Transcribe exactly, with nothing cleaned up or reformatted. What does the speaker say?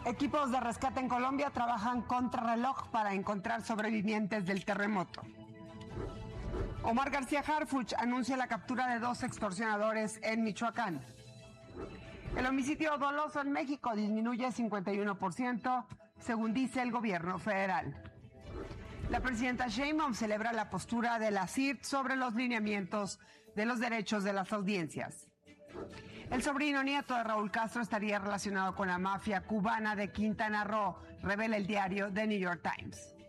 Equipos de rescate en Colombia trabajan contrarreloj para encontrar sobrevivientes del terremoto. Omar García Harfuch anuncia la captura de dos extorsionadores en Michoacán. El homicidio doloso en México disminuye cincuenta y uno por ciento, según dice el gobierno federal. La presidenta Sheinbaum celebra la postura de la C I R T sobre los lineamientos de los derechos de las audiencias. El sobrino nieto de Raúl Castro estaría relacionado con la mafia cubana de Quintana Roo, revela el diario The New York Times.